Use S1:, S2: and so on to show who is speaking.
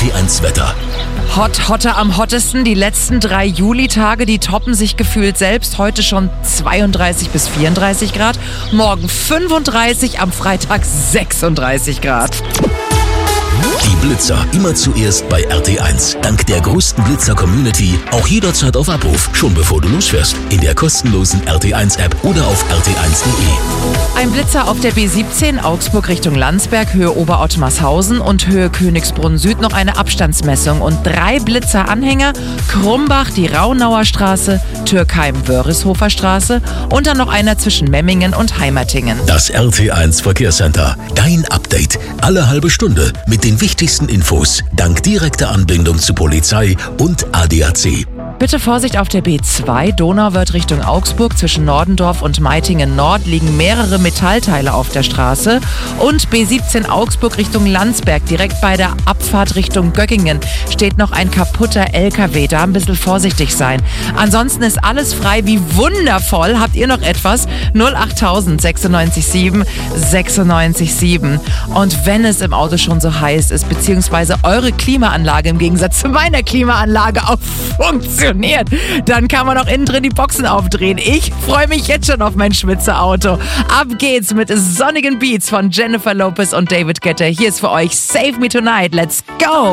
S1: RT1 Wetter.
S2: Hotter am hottesten. Die letzten 3 Julitage, die toppen sich gefühlt selbst. Heute schon 32 bis 34 Grad. Morgen 35, am Freitag 36 Grad.
S1: Die Blitzer immer zuerst bei RT1. Dank der größten Blitzer-Community auch jederzeit auf Abruf, schon bevor du losfährst. In der kostenlosen RT1-App oder auf rt1.de.
S2: Ein Blitzer auf der B17 Augsburg Richtung Landsberg, Höhe Oberottmarshausen und Höhe Königsbrunn Süd noch eine Abstandsmessung. Und 3 Blitzeranhänger, Krumbach, die Raunauer Straße, Türkheim-Wörishofer Straße und dann noch einer zwischen Memmingen und Heimertingen.
S1: Das RT1 Verkehrscenter. Dein Update. Alle halbe Stunde mit den wichtigsten Infos. Dank direkter Anbindung zu Polizei und ADAC.
S2: Bitte Vorsicht auf der B2 Donauwörth Richtung Augsburg. Zwischen Nordendorf und Meitingen Nord liegen mehrere Metallteile auf der Straße. Und B17 Augsburg Richtung Landsberg, direkt bei der Abfahrt Richtung Göggingen, steht noch ein kaputter LKW. Da ein bisschen vorsichtig sein. Ansonsten ist alles frei. Wie wundervoll. Habt ihr noch etwas? 08000 96 7 96 7. Und wenn es im Auto schon so heiß ist, beziehungsweise eure Klimaanlage im Gegensatz zu meiner Klimaanlage auch funktioniert, dann kann man auch innen drin die Boxen aufdrehen. Ich freue mich jetzt schon auf mein Schwitzer-Auto. Ab geht's mit sonnigen Beats von Jennifer Lopez und David Guetta. Hier ist für euch Save Me Tonight. Let's go!